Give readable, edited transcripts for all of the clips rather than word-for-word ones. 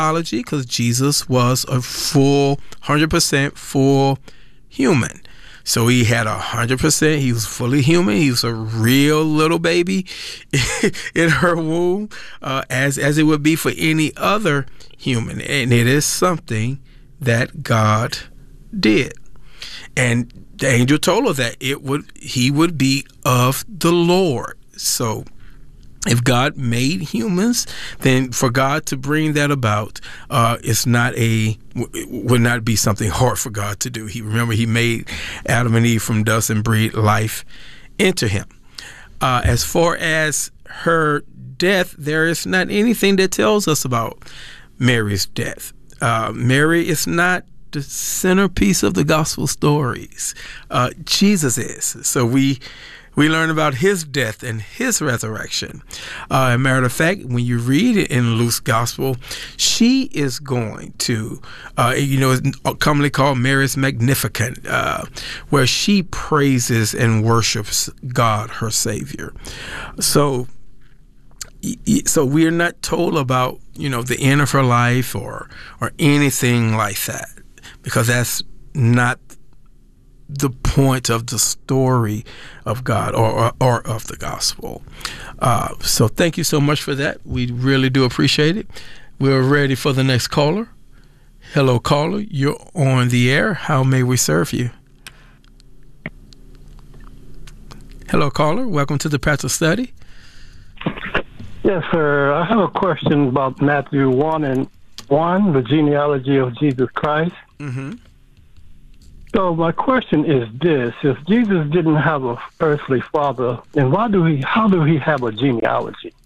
biology because Jesus was a 100% full human. So he had 100%. He was fully human. He was a real little baby in her womb, as it would be for any other human. And it is something that God did. And the angel told her that he would be of the Lord. So if God made humans, then for God to bring that about, it would not be something hard for God to do. He made Adam and Eve from dust and breathed life into him. As far as her death, there is not anything that tells us about Mary's death. Mary is not the centerpiece of the gospel stories. Jesus is. So we learn about his death and his resurrection. As a matter of fact, when you read it in Luke's gospel, she is going to, it's commonly called Mary's Magnificat, where she praises and worships God, her Savior. So we are not told about, the end of her life or anything like that, because that's not the point of the story of God or of the gospel. So thank you so much for that. We really do appreciate it. We're ready for the next caller. Hello, caller. You're on the air. How may we serve you? Hello, caller. Welcome to the Pastor Study. Yes, sir. I have a question about Matthew 1:1, the genealogy of Jesus Christ. Mm-hmm. So my question is this: if Jesus didn't have an earthly father, then how do he have a genealogy?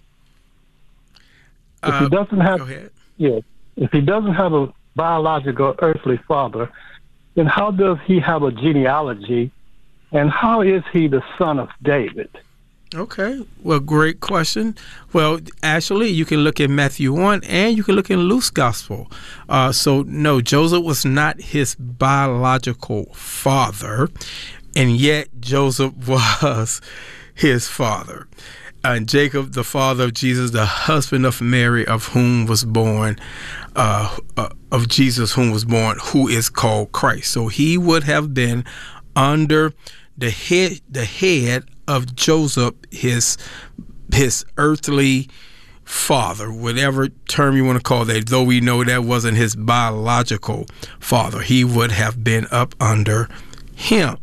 If he doesn't have, go ahead. Yes, if he doesn't have a biological earthly father, then how does he have a genealogy, and how is he the son of David? Okay, well, great question. Well, actually, you can look at Matthew 1 and you can look in Luke's gospel. So, no, Joseph was not his biological father, and yet Joseph was his father. And Jacob, the father of Jesus, the husband of Mary, of whom was born, of Jesus, whom was born, who is called Christ. So he would have been under the head of Joseph, his earthly father, whatever term you want to call that, though we know that wasn't his biological father, he would have been up under him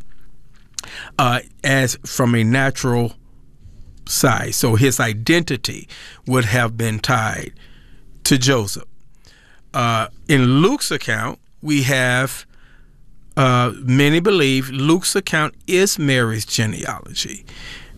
as from a natural side. So his identity would have been tied to Joseph. In Luke's account, we have many believe Luke's account is Mary's genealogy.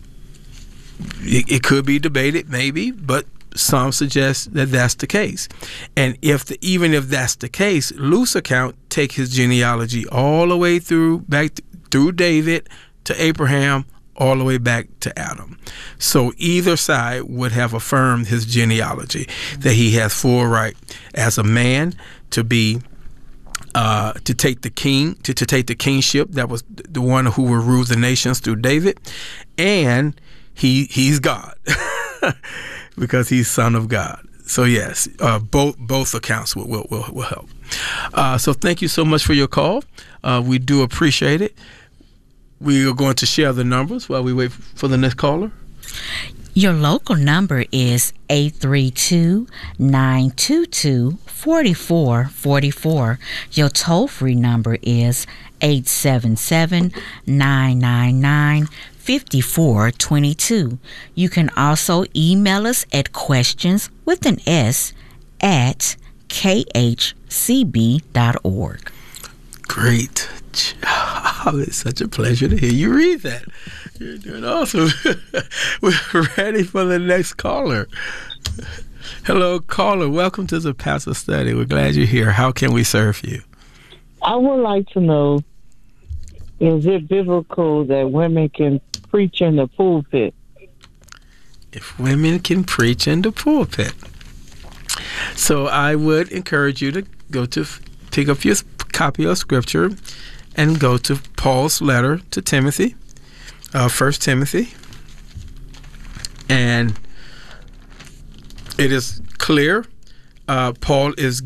It could be debated, maybe, but some suggest that that's the case. And even if that's the case, Luke's account takes his genealogy all the way through David to Abraham, all the way back to Adam. So either side would have affirmed his genealogy, that he has full right as a man to be to take the kingship. That was the one who will rule the nations through David, and he's God because he's son of God. So yes, both accounts will help. So thank you so much for your call. We do appreciate it. We are going to share the numbers while we wait for the next caller. Your local number is 832-922-4444. Your toll-free number is 877-999-5422. You can also email us at questions with an S at khcb.org. Great job. It's such a pleasure to hear you read that. You're doing awesome. We're ready for the next caller. Hello, caller. Welcome to the Pastor Study. We're glad you're here. How can we serve you? I would like to know, is it biblical that women can preach in the pulpit? If women can preach in the pulpit. So I would encourage you to go to pick up your copy of Scripture and go to Paul's letter to Timothy, 1 Timothy. And it is clear Paul is